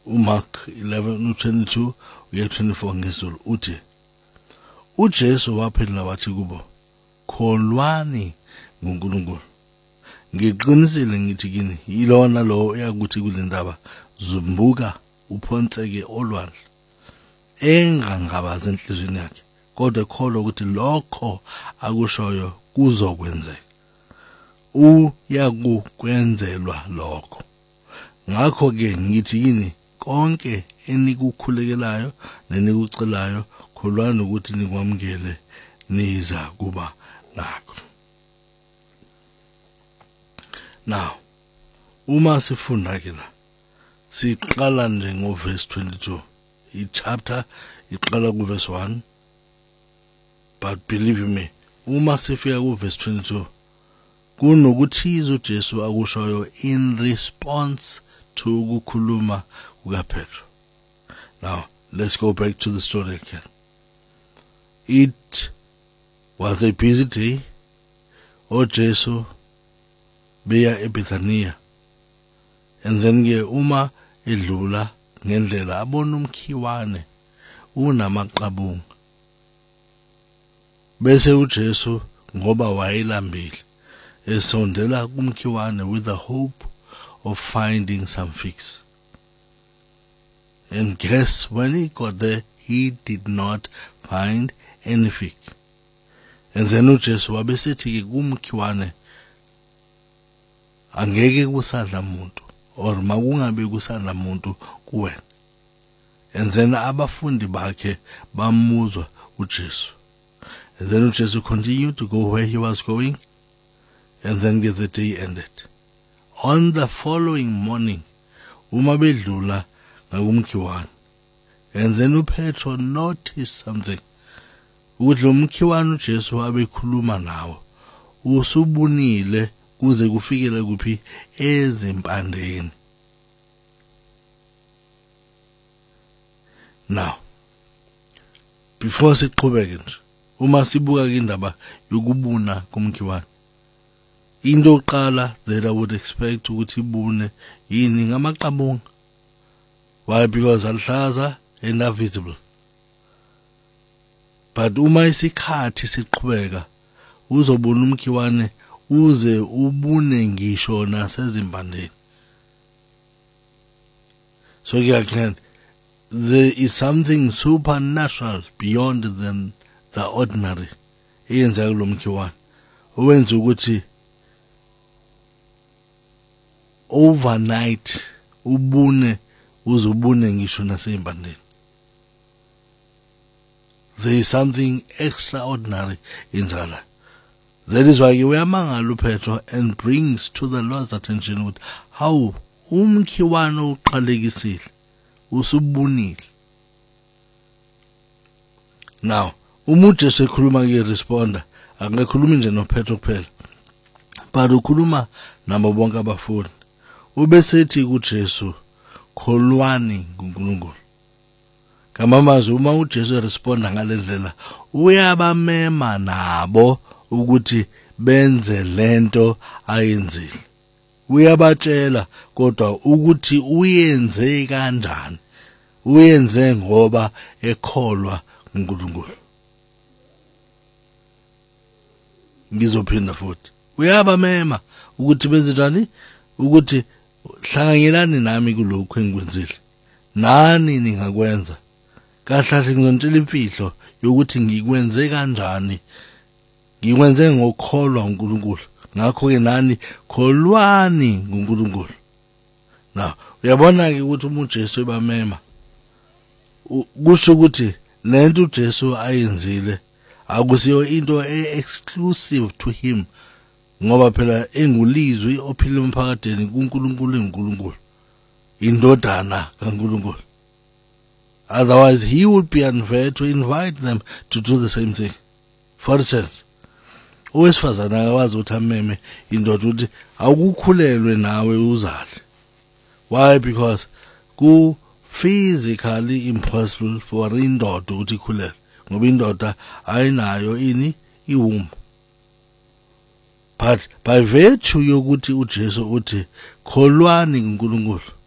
uMark 11:22 uya 24 ngesiZulu uthi uJesu waphendula wathi kubo, kholwani ngoNkulunkulu. Ngiqinisile ngithi kini, yilona lo uyakuthi kulendaba, zumbuka uphonseke olwandle. Engangabazi enhlizweni yakhe, kodwa kholwa ukuthi lokho akushoyo kuzokwenzeka. Uyakukwenzelwa lokho. Ngakho ke ngithi kini, konke enikukhulekelayo nenikucelayo, kholwani ukuthi nikwamukele, niza kuba nakho. Now, uma sifunda ke la, siqala nje ngoverse 22. I-chapter iqala kuverse 1. But believe me, uma sifika kuverse 22, kunokuthiza uJesu akushoyo in response to ukukhuluma kukaPetro. Now, let's go back to the story again. It was a busy day. uJesu beya eBethania. And then ke uma edlula ngendlela abona umkhiwane unamaqabunga. Bese uJesu ngoba wayelambile esondela kumkhiwane with the hope of finding some figs. And guess when he got there, he did not find any fig. And then uJesu wabesithi kumkhiwane angeke kusadla umuntu, or makungabe kusadla umuntu kuwena. And then abafundi bakhe bamuzwa uJesu. And then uJesu continued to go where he was going. And then the day ended. On the following morning, uma bedlula ngakumkhiwane. And then uPetro noticed something. Ukuthi lo mkhiwane uJesu abekhuluma nawo usubunile kuze kufikele kuphi ezimpandeni. Now, before siqhubeke nje, uma sibuka indaba yokubuna kumkhiwane, into oqala that I would expect ukuthi ibune yini ngamaqabunga. Why? Because alhlaza and are visible. But uma isikhathi siqhubeka, uzobona umkhiwane uze ubune ngisho nasezimpandeni. So again, there is something supernatural beyond than the ordinary eyenzeka kulo mkhiwane, owenza ukuthi overnight ubune uzubune ngisho nasezimpandeni. There is something extraordinary in that. That is why uyamangala uPetro and brings to the Lord's attention with how umkhiwane uqalekisile usubunile. Now, uJesu ekhuluma ke responda, angakhulumi nje noPetro kuphela, but ukhuluma nabo bonke abafundi. Ubesethi kuJesu, kholwani ngoNkulunkulu. Ngamamazwi uma uJesu responda ngalendlela, uyabamema nabo ukuthi benze lento ayenzile. Uyabatshela kodwa ukuthi uyenze kanjani. Uyenze ngoba ekholwa ngoNkulunkulu. Ngizophinda futhi. Uyabamema ukuthi benze njani? Ukuthi hlanganyelani nami kulokho engikwenzile. Nani ningakwenza. Kahle ngizontshela imfihlo yokuthi ngikwenze kanjani. Ngikwenze ngokholwa uNkulunkulu. Ngakho ke nani kholwani ngoNkulunkulu. Now, uyabona ke ukuthi uJesu ebamema. Kusho ukuthi lento uJesu ayenzile akusiyo into exclusive to him. Ngoba phela engulizwi ophila emphakadeni kuNkulunkulu eNkulunkulu. Indodana kaNkulunkulu. Otherwise, he would be unfair to invite them to do the same thing. For instance, owesifazana akawazi ukuthi ameme indoda ukuthi awukukhulelwe nawe uzale. Why? Because ku physically impossible for indoda ukuthi ikhulelwe, ngoba indoda ayinayo ini iwomb. But by virtue yokuthi uJesu uthi kholwani ngoNkulunkulu,